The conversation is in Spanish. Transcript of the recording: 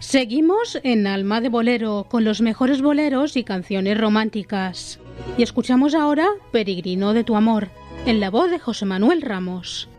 Seguimos en Alma de Bolero con los mejores boleros y canciones románticas. Y escuchamos ahora Peregrino de tu amor, en la voz de José Manuel Ramos.